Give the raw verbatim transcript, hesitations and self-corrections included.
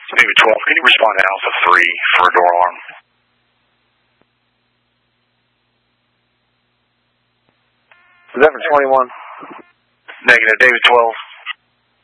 David twelve, can you respond to Alpha three for a door alarm? Is that for twenty-one? Negative, David twelve.